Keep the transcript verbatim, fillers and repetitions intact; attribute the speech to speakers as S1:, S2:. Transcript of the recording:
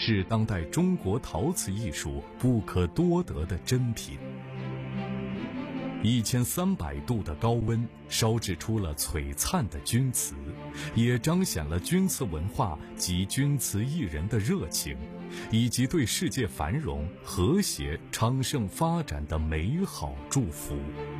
S1: 是当代中国陶瓷艺术不可多得的珍品。一千三百度的高温烧制出了璀璨的钧瓷，也彰显了钧瓷文化及钧瓷艺人的热情，以及对世界繁荣、和谐、昌盛发展的美好祝福。